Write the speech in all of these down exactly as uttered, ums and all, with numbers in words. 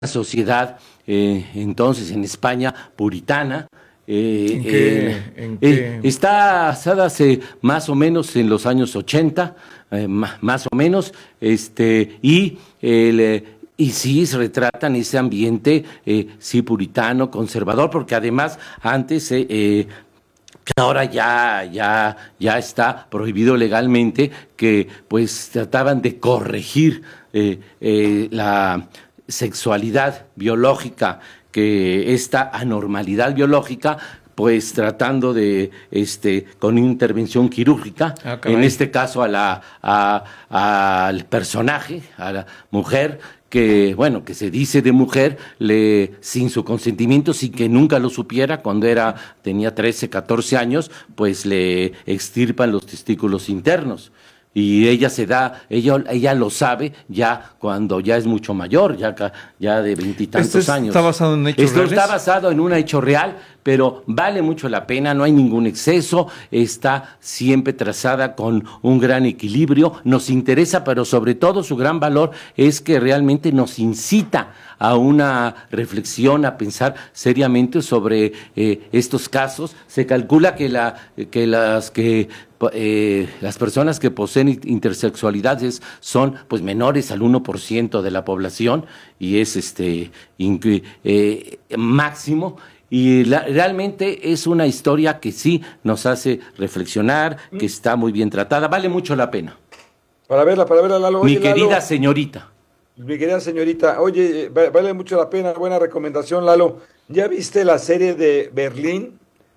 sociedad eh, entonces en España puritana. Eh, ¿En qué, eh, en eh, qué? está basada hace más o menos en los años ochenta, eh, más, más o menos, este, y el, eh, y sí retratan ese ambiente, eh, sí, puritano, conservador, porque además antes, eh, eh, que ahora ya, ya, ya está prohibido legalmente, que pues trataban de corregir eh, eh, la sexualidad biológica, que esta anormalidad biológica, pues tratando de, este, con intervención quirúrgica, Ah, en este caso a la, a, al personaje, a la mujer, que, bueno, que se dice de mujer, le, sin su consentimiento, sin que nunca lo supiera, cuando era, tenía trece, catorce años, pues le extirpan los testículos internos. Y ella se da, ella, ella lo sabe ya cuando ya es mucho mayor, ya, ya de veintitantos ¿Esto años. está basado en hechos Esto reales? está basado en un hecho real, pero vale mucho la pena, no hay ningún exceso, está siempre trazada con un gran equilibrio, nos interesa, pero sobre todo su gran valor es que realmente nos incita a una reflexión, a pensar seriamente sobre eh, estos casos. Se calcula que, la, que las que Eh, las personas que poseen intersexualidades son pues menores al uno por ciento de la población y es este incre, eh, máximo, y la, realmente es una historia que sí nos hace reflexionar, que está muy bien tratada, vale mucho la pena. Para verla, para verla, Lalo. Mi Oye, querida Lalo, señorita. mi querida señorita, oye, vale mucho la pena, buena recomendación, Lalo. ¿Ya viste la serie de Berlín?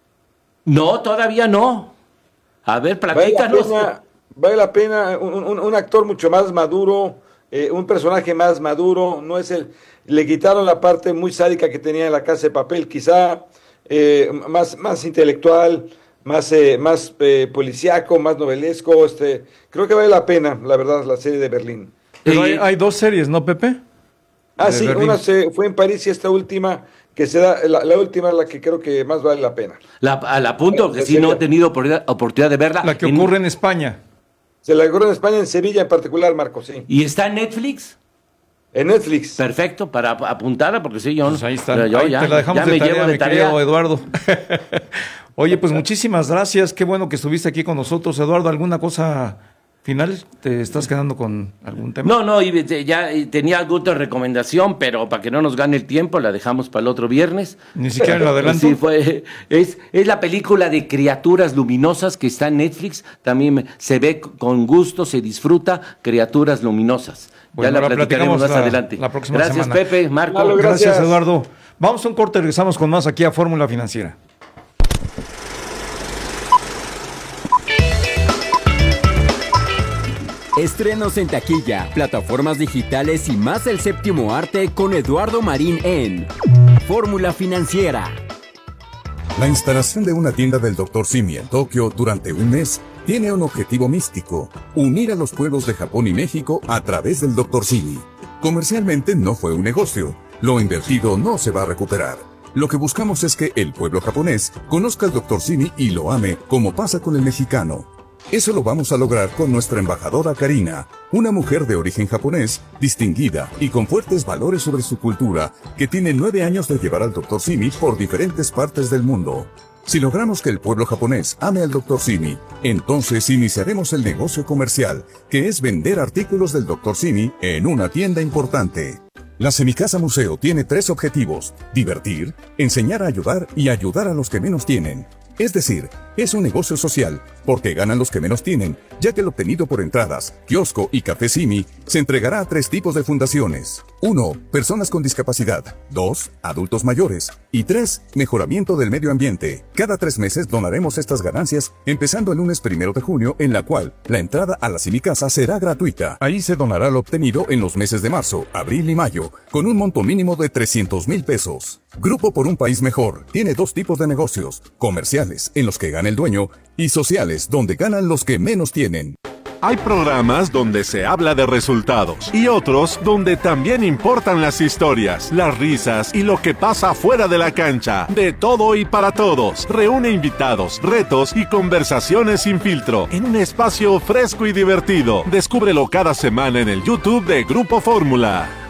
No, todavía no. A ver, platícanos. Vale la pena, vale la pena un, un, un actor mucho más maduro, eh, un personaje más maduro, no es el, le quitaron la parte muy sádica que tenía en La Casa de Papel, quizá eh, más, más intelectual, más, eh, más eh, policíaco, más novelesco, este, creo que vale la pena, la verdad, la serie de Berlín. Pero Eh, hay, hay dos series, ¿no, Pepe? Ah, De sí, Berlín. una se fue en París y esta última, que se da, la, la última es la que creo que más vale la pena. La, a la punto que sí no he tenido oportunidad, oportunidad de verla. La que En- ocurre en España. Se la logró en España, en Sevilla en particular, Marco, sí. ¿Y está en Netflix? En Netflix. Perfecto, para ap- apuntarla, porque sí, yo, Pues ahí está. yo Ahí ya, te la dejamos ya de me tarea, llevo mi de tarea. querido Eduardo. Oye, pues muchísimas gracias. Qué bueno que estuviste aquí con nosotros, Eduardo. ¿Alguna cosa final? ¿Te estás quedando con algún tema? No, no, y te- ya y tenía alguna recomendación, pero para que no nos gane el tiempo, la dejamos para el otro viernes. Ni siquiera en lo adelanto. Sí, fue, es, es la película de Criaturas Luminosas que está en Netflix. También me- se ve con gusto, se disfruta Criaturas Luminosas. Bueno, ya la la platicaremos platicamos más la- adelante. la próxima Gracias, semana. Pepe, Marco. Lalo, Gracias, gracias. Eduardo. Vamos a un corte, regresamos con más aquí a Fórmula Financiera. Estrenos en taquilla, plataformas digitales y más del séptimo arte con Eduardo Marín en Fórmula Financiera. La instalación de una tienda del doctor Simi en Tokio durante un mes tiene un objetivo místico: unir a los pueblos de Japón y México a través del doctor Simi. Comercialmente no fue un negocio, lo invertido no se va a recuperar. Lo que buscamos es que el pueblo japonés conozca al doctor Simi y lo ame como pasa con el mexicano. Eso lo vamos a lograr con nuestra embajadora Karina, una mujer de origen japonés, distinguida y con fuertes valores sobre su cultura, que tiene nueve años de llevar al doctor Simi por diferentes partes del mundo. Si logramos que el pueblo japonés ame al doctor Simi, entonces iniciaremos el negocio comercial, que es vender artículos del doctor Simi en una tienda importante. La Semicasa Museo tiene tres objetivos: divertir, enseñar a ayudar y ayudar a los que menos tienen. Es decir, es un negocio social, porque ganan los que menos tienen, ya que el obtenido por entradas, kiosco y café Simi se entregará a tres tipos de fundaciones. uno. Personas con discapacidad. dos. Adultos mayores. Y tres. Mejoramiento del medio ambiente. Cada tres meses donaremos estas ganancias, empezando el lunes primero de junio, en la cual la entrada a la Semicasa será gratuita. Ahí se donará lo obtenido en los meses de marzo, abril y mayo, con un monto mínimo de trescientos mil pesos. Grupo por un País Mejor tiene dos tipos de negocios: comerciales, en los que gana el dueño, y sociales, donde ganan los que menos tienen. Hay programas donde se habla de resultados y otros donde también importan las historias, las risas y lo que pasa fuera de la cancha. De todo y para todos. Reúne invitados, retos y conversaciones sin filtro en un espacio fresco y divertido. Descúbrelo cada semana en el YouTube de Grupo Fórmula.